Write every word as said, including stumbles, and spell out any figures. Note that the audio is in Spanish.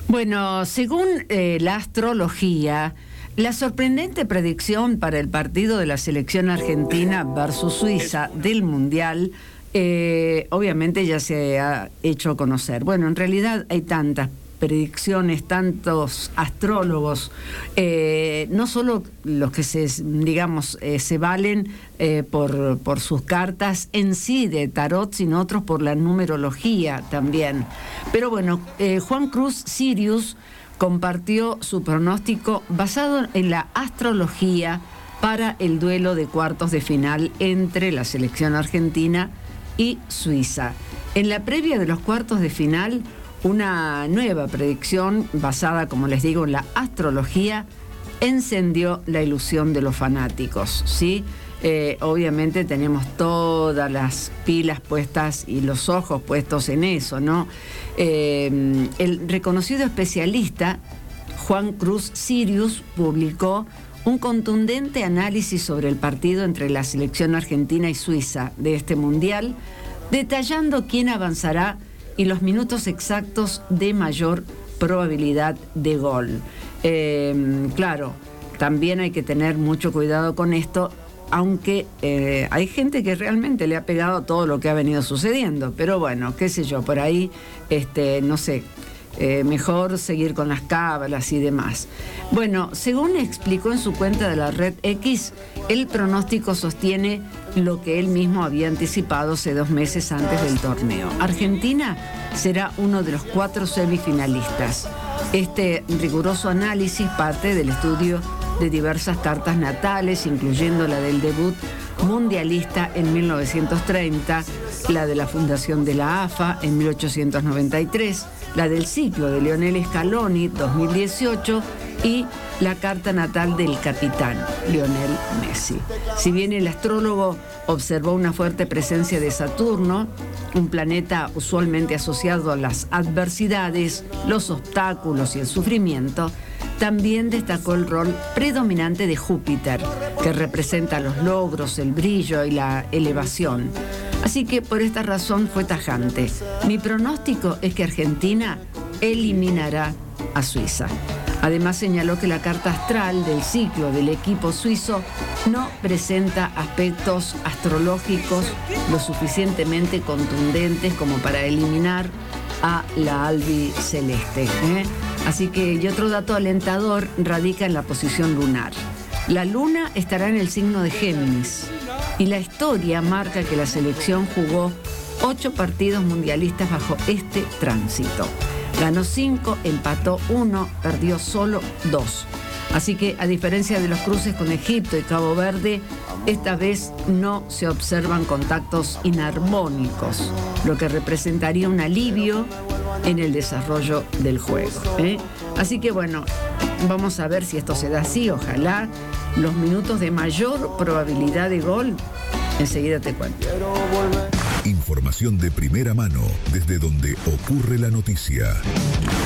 Bueno, según eh, la astrología, la sorprendente predicción para el partido de la selección argentina versus Suiza del Mundial, eh, obviamente ya se ha hecho conocer. Bueno, en realidad hay tantas predicciones, tantos astrólogos, eh, no solo los que se, digamos, eh, se valen eh, por, por sus cartas en sí de tarot, sino otros por la numerología también. Pero bueno, eh, Juan Cruz Sirius compartió su pronóstico basado en la astrología para el duelo de cuartos de final entre la selección argentina y Suiza. En la previa de los cuartos de final, una nueva predicción basada, como les digo, en la astrología encendió la ilusión de los fanáticos, ¿sí? Eh, obviamente tenemos todas las pilas puestas y los ojos puestos en eso, ¿no? Eh, el reconocido especialista Juan Cruz Sirius publicó un contundente análisis sobre el partido entre la selección argentina y Suiza de este mundial, detallando quién avanzará y los minutos exactos de mayor probabilidad de gol. Eh, claro, también hay que tener mucho cuidado con esto, aunque eh, hay gente que realmente le ha pegado todo lo que ha venido sucediendo, pero bueno, qué sé yo, por ahí, este, no sé, eh, mejor seguir con las cábalas y demás. Bueno, según explicó en su cuenta de la red X, el pronóstico sostiene lo que él mismo había anticipado hace dos meses antes del torneo. Argentina será uno de los cuatro semifinalistas. Este riguroso análisis parte del estudio de diversas cartas natales, incluyendo la del debut mundialista en mil novecientos treinta, la de la fundación de la A F A en mil ochocientos noventa y tres, la del ciclo de Lionel Scaloni dos mil dieciocho y la carta natal del capitán Lionel Messi. Si bien el astrólogo observó una fuerte presencia de Saturno, un planeta usualmente asociado a las adversidades, los obstáculos y el sufrimiento, también destacó el rol predominante de Júpiter, que representa los logros, el brillo y la elevación. Así que por esta razón fue tajante. Mi pronóstico es que Argentina eliminará a Suiza. Además señaló que la carta astral del ciclo del equipo suizo no presenta aspectos astrológicos lo suficientemente contundentes como para eliminar a la albiceleste, ¿eh? Así que, y otro dato alentador radica en la posición lunar. La luna estará en el signo de Géminis y la historia marca que la selección jugó ocho partidos mundialistas bajo este tránsito. Ganó cinco, empató uno, perdió solo dos. Así que, a diferencia de los cruces con Egipto y Cabo Verde, esta vez no se observan contactos inarmónicos, lo que representaría un alivio en el desarrollo del juego, ¿eh? Así que bueno, vamos a ver si esto se da así, ojalá. Los minutos de mayor probabilidad de gol, enseguida te cuento. Información de primera mano desde donde ocurre la noticia.